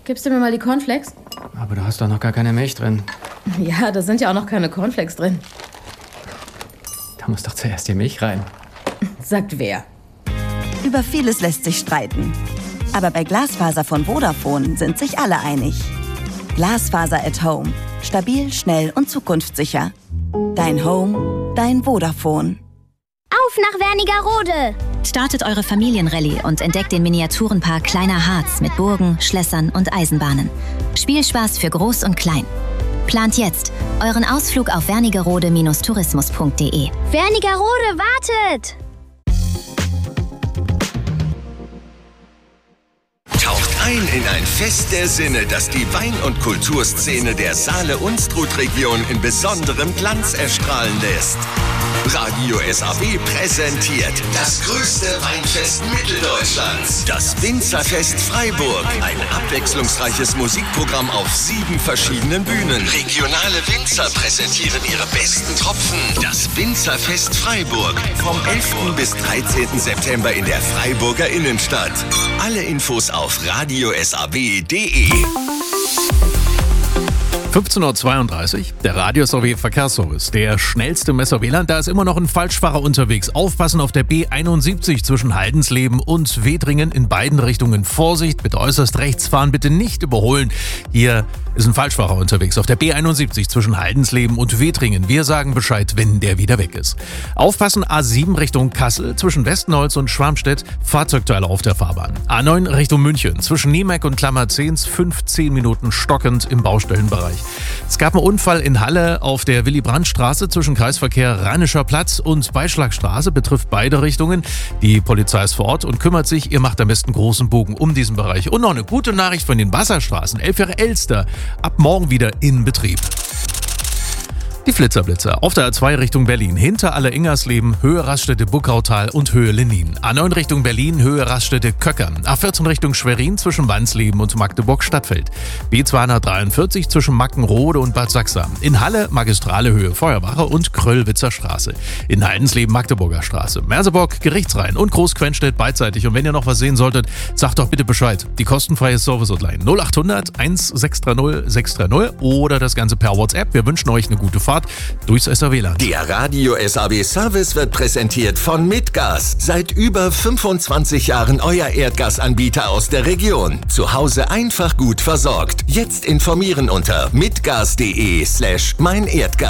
Gibst du mir mal die Cornflakes? Aber du hast doch noch gar keine Milch drin. Ja, da sind ja auch noch keine Cornflakes drin. Da muss doch zuerst die Milch rein. Sagt wer? Über vieles lässt sich streiten. Aber bei Glasfaser von Vodafone sind sich alle einig. Glasfaser at Home. Stabil, schnell und zukunftssicher. Dein Home, dein Vodafone. Auf nach Wernigerode! Startet eure Familienrallye und entdeckt den Miniaturenpark Kleiner Harz mit Burgen, Schlössern und Eisenbahnen. Spielspaß für Groß und Klein. Plant jetzt euren Ausflug auf wernigerode-tourismus.de. Wernigerode wartet! Taucht ein in ein Fest der Sinne, das die Wein- und Kulturszene der Saale-Unstrut-Region in besonderem Glanz erstrahlen lässt. Radio SAW präsentiert das größte Weinfest Mitteldeutschlands, das Winzerfest Freiburg. Ein abwechslungsreiches Musikprogramm auf 7 verschiedenen Bühnen. Regionale Winzer präsentieren ihre besten Tropfen. Das Winzerfest Freiburg vom 11. bis 13. September in der Freiburger Innenstadt. Alle Infos auf radiosaw.de. 15:32 Uhr, der Radio SAW Verkehrsservice. Der schnellste Messer WLAN, da ist immer noch ein Falschfahrer unterwegs. Aufpassen auf der B71 zwischen Haldensleben und Wedringen in beiden Richtungen. Vorsicht, bitte äußerst rechts fahren, bitte nicht überholen. Hier ist ein Falschfahrer unterwegs auf der B71 zwischen Haldensleben und Wedringen. Wir sagen Bescheid, wenn der wieder weg ist. Aufpassen, A7 Richtung Kassel zwischen Westenholz und Schwarmstedt. Fahrzeugteile auf der Fahrbahn. A9 Richtung München zwischen Niemek und Klammerzehns 15 Minuten stockend im Baustellenbereich. Es gab einen Unfall in Halle auf der Willy-Brandt-Straße zwischen Kreisverkehr Rheinischer Platz und Beischlagstraße, betrifft beide Richtungen. Die Polizei ist vor Ort und kümmert sich. Ihr macht am besten großen Bogen um diesen Bereich. Und noch eine gute Nachricht von den Wasserstraßen. Elfjähre Elster, ab morgen wieder in Betrieb. Die Flitzerblitzer auf der A2 Richtung Berlin, hinter Aller-Ingersleben, Höhe Raststätte Buckautal und Höhe Lenin. A9 Richtung Berlin, Höhe Raststätte Köckern. A14 Richtung Schwerin zwischen Wansleben und Magdeburg-Stadtfeld. B243 zwischen Mackenrode und Bad Sachsa. In Halle Magistrale Höhe Feuerwache und Kröllwitzer Straße. In Heidensleben Magdeburger Straße. Merseburg, Gerichtsrhein und Großquenstedt beidseitig. Und wenn ihr noch was sehen solltet, sagt doch bitte Bescheid. Die kostenfreie Service-Hotline 0800 1630 630 oder das Ganze per WhatsApp. Wir wünschen euch eine gute Fahrt durchs SAW-Land. Der Radio SAW Service wird präsentiert von Mitgas. Seit über 25 Jahren euer Erdgasanbieter aus der Region. Zu Hause einfach gut versorgt. Jetzt informieren unter mitgas.de/meinerdgas.